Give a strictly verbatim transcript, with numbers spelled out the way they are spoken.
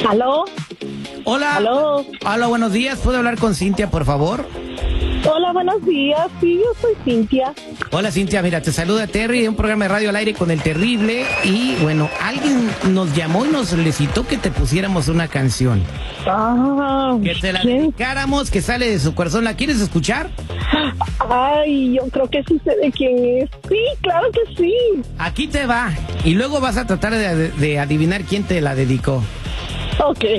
¿Aló? Hola. ¿Aló? Hola, buenos días. ¿Puedo hablar con Cintia, por favor? Hola, buenos días. Sí, yo soy Cintia. Hola, Cintia. Mira, te saluda Terry de un programa de radio al aire con El Terrible. Y, bueno, alguien nos llamó y nos solicitó que te pusiéramos una canción. Ah, Que te la ¿quién? dedicáramos, que sale de su corazón. ¿La quieres escuchar? Ay, yo creo que sí sé de quién es. Sí, claro que sí. Aquí te va. Y luego vas a tratar de, de adivinar quién te la dedicó. Ok.